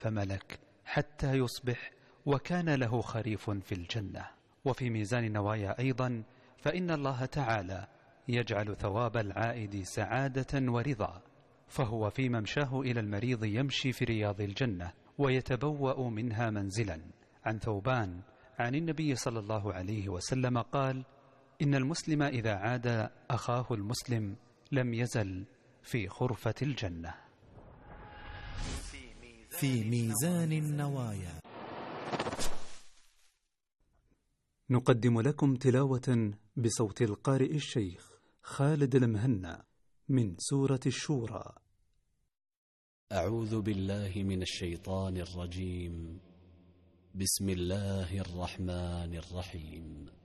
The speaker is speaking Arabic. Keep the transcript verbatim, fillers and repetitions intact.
فملك حتى يصبح وكان له خريف في الجنة. وفي ميزان النوايا أيضا فإن الله تعالى يجعل ثواب العائد سعادة ورضا، فهو في ممشاه إلى المريض يمشي في رياض الجنة ويتبوأ منها منزلا. عن ثوبان عن النبي صلى الله عليه وسلم قال: إن المسلم إذا عاد أخاه المسلم لم يزل في خرفة الجنة. في ميزان النوايا. نقدم لكم تلاوة بصوت القارئ الشيخ خالد المهنا من سورة الشورى. أعوذ بالله من الشيطان الرجيم. بسم الله الرحمن الرحيم.